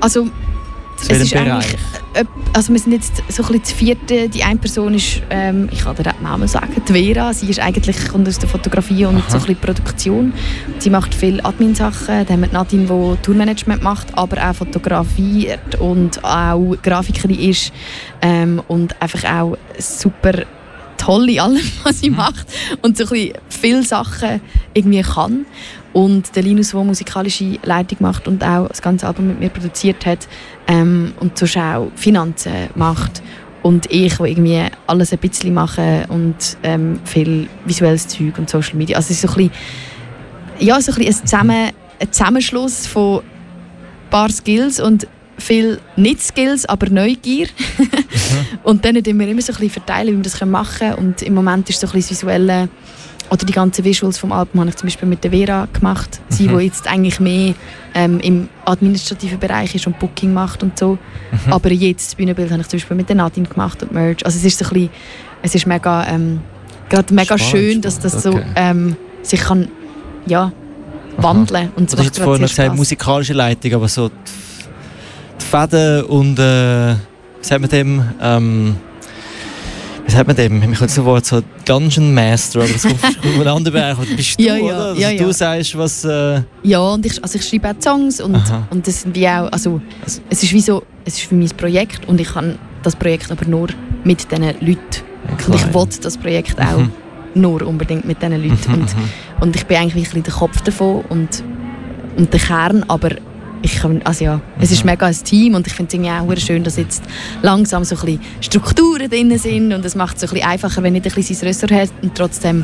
Also, es ist eigentlich, also wir sind jetzt so ein bisschen das vierte. Die eine Person ist, ich kann dir den Namen sagen, die Vera. Sie ist eigentlich, kommt aus der Fotografie und so ein bisschen Produktion. Sie macht viel Admin-Sachen. Dann haben wir Nadine, die Tourmanagement macht, aber auch fotografiert und auch Grafikerin ist und einfach auch super toll in allem, was sie macht und so ein bisschen viele Sachen irgendwie kann. Und der Linus, der musikalische Leitung macht und auch das ganze Album mit mir produziert hat und sonst auch Finanzen macht. Und ich, der irgendwie alles ein bisschen mache und viel visuelles Zeug und Social Media. Also es ist so ein bisschen, so ein bisschen ein Zusammenschluss von ein paar Skills und viel Nicht-Skills, aber Neugier. Und dann tun wir immer so ein bisschen verteilen, wie wir das machen können. Und im Moment ist so ein bisschen das Visuelle oder die ganzen Visuals vom Album habe ich zum Beispiel mit der Vera gemacht. Sie, die jetzt eigentlich mehr im administrativen Bereich ist und Booking macht und so. Aber jetzt das Bühnenbild habe ich zum Beispiel mit der Nadine gemacht und Merch. Also es ist so ein bisschen, es ist mega, gerade mega schön, dass das so sich kann, wandeln. Und du hast jetzt vorhin noch gesagt, musikalische Leitung, aber so die Fäden und wie sagt man dem? Was hat man dem? Ich habe so Wort so Dungeon Master, aber das kommt von einem anderen Bereich. Bist du, oder? Also du sagst, was... Ja, und ich schreibe auch Songs und das sind wie auch... Also, es ist wie so... Es ist für mich ein Projekt und ich kann das Projekt aber nur mit diesen Leuten. Ja, und ich will das Projekt auch nur unbedingt mit diesen Leuten. Und ich bin eigentlich ein bisschen der Kopf davon und der Kern, aber... es ist mega ein Team und ich finde es irgendwie auch schön, dass jetzt langsam so ein bisschen Strukturen drin sind und es macht es so ein bisschen einfacher, wenn nicht ein bisschen sein Ressort hat und trotzdem,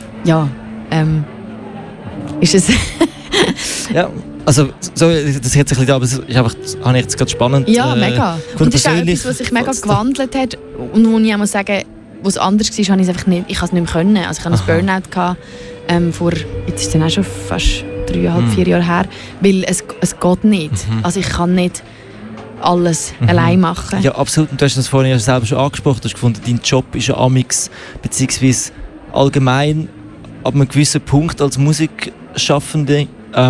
ist es... Ja, also so, das jetzt ein bisschen da, aber das ist einfach, habe ich jetzt gerade spannend. Ja, mega. Und das ist auch etwas, was sich mega gewandelt hat und wo ich auch muss sagen, wo es anders war, habe ich es einfach nicht, ich habe es nicht mehr können. Also ich hatte einen Burnout gehabt, jetzt ist es dann auch schon fast 3,5-4 Jahre her, weil es geht nicht. Also ich kann nicht alles allein machen. Ja, absolut. Und du hast das vorhin ja selber schon angesprochen. Du hast gefunden, dein Job ist ja amix, beziehungsweise allgemein ab einem gewissen Punkt als Musikschaffende.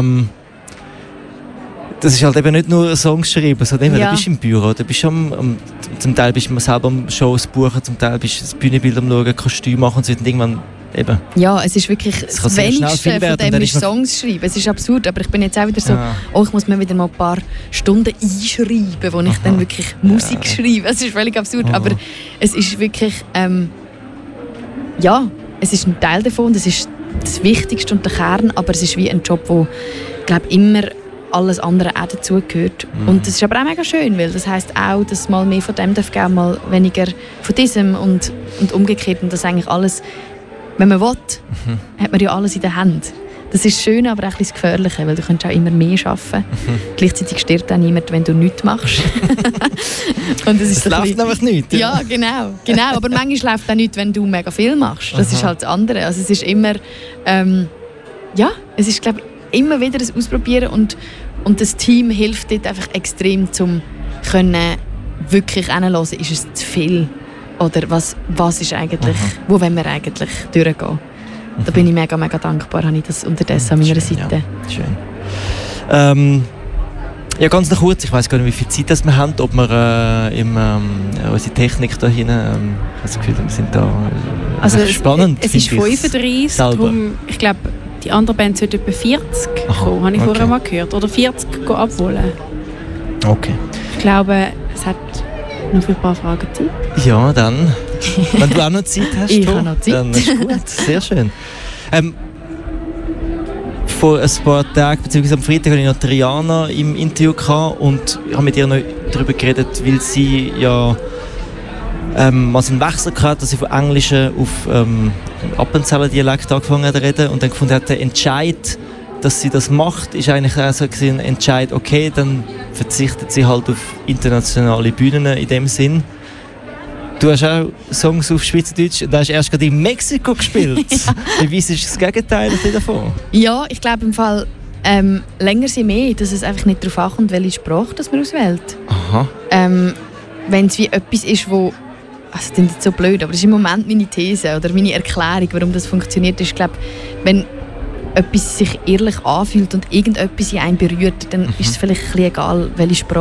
Das ist halt eben nicht nur Songs schreiben, sondern du bist im Büro, du bist zum Teil bist du selber am Shows buchen, zum Teil bist du das Bühnenbild am schauen, Kostüm machen und so. Und irgendwann eben. Ja, es ist wirklich das Wenigste von dem ist Songs schreiben. Es ist absurd, aber ich bin jetzt auch wieder so, ich muss mir wieder mal ein paar Stunden einschreiben, wo ich dann wirklich Musik schreibe. Es ist völlig absurd, aber es ist wirklich, es ist ein Teil davon, das ist das Wichtigste und der Kern, aber es ist wie ein Job, wo, ich glaube, immer alles andere auch dazugehört. Und das ist aber auch mega schön, weil das heisst auch, dass mal mehr von dem darf geben, mal weniger von diesem und umgekehrt. Und das eigentlich alles, wenn man will, hat man ja alles in der Hand. Das ist schön, aber auch ein bisschen gefährlich, weil du kannst auch immer mehr arbeiten. Gleichzeitig stirbt auch niemand, wenn du nichts machst. Und das läuft einfach nicht. Ja, genau. Aber manchmal läuft auch nichts, wenn du mega viel machst. Das ist halt das andere. Also es ist immer, es ist, glaube ich, immer wieder ein Ausprobieren und das Team hilft dort einfach extrem, um wirklich hinzuhören, ist es zu viel oder was ist eigentlich, wo wollen wir eigentlich durchgehen. Da bin ich mega, mega dankbar, habe ich das unterdessen an meiner Seite. Ja, schön. Ja, ganz noch kurz, ich weiss gar nicht, wie viel Zeit das wir haben, ob wir unsere Technik da hinten, ich habe das Gefühl, wir sind da spannend. Es ist 35, darum, ich glaube, die andere Band sollte etwa 40 kommen, habe ich vorher mal gehört. Oder 40 abholen. Okay. Ich glaube, es hat noch für ein paar Fragen Zeit. Ja, dann. Wenn du auch noch Zeit hast, ich habe noch Zeit. Dann ist gut, sehr schön. Vor ein paar Tagen, beziehungsweise am Freitag, hatte ich noch Triana im Interview gehabt und ich habe mit ihr noch darüber geredet, weil sie ja mal einen Wechsel gehabt, dass sie von Englischen auf Appenzeller Dialekt angefangen hat zu reden und dann gefunden hat, der Entscheid, dass sie das macht, ist eigentlich auch so ein Entscheid, okay, dann verzichtet sie halt auf internationale Bühnen in dem Sinn. Du hast auch Songs auf Schweizerdeutsch und da hast erst gerade in Mexiko gespielt. Wie ist das Gegenteil davon? Ja, ich glaube im Fall länger sie mehr, dass es einfach nicht darauf ankommt, welche Sprache das man auswählt. Aha. Wenn es wie etwas ist, wo also das ist so blöd, aber das ist im Moment meine These oder meine Erklärung, warum das funktioniert, ist, glaube, wenn etwas sich ehrlich anfühlt und irgendetwas in einem berührt, dann ist es vielleicht ein bisschen egal, welche Sprache